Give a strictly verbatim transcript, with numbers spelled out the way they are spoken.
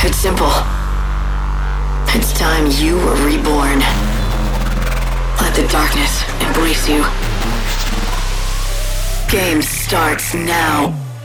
It's simple. It's time you were reborn. Let the darkness embrace you. Game starts now.